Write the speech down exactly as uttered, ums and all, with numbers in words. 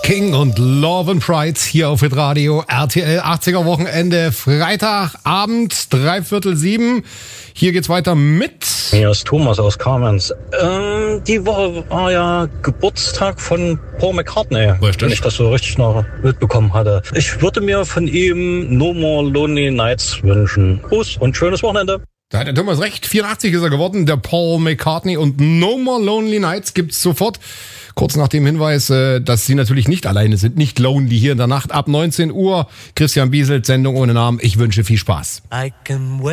King und Love and Pride hier auf Hitradio R T L achtziger Wochenende, Freitagabend, dreiviertel sieben. Hier geht's weiter mit... Hier ist Thomas aus Kamenz. Ähm, die Woche war ja Geburtstag von Paul McCartney, Richtig. wenn ich das so richtig noch mitbekommen hatte. Ich würde mir von ihm No More Lonely Nights wünschen. Gruß und schönes Wochenende. Da hat der Thomas recht, vierundachtzig ist er geworden, der Paul McCartney, und No More Lonely Nights gibt's sofort. Kurz nach dem Hinweis, dass Sie natürlich nicht alleine sind, nicht lonely hier in der Nacht ab neunzehn Uhr. Christian Bieselt, Sendung ohne Namen. Ich wünsche viel Spaß. I can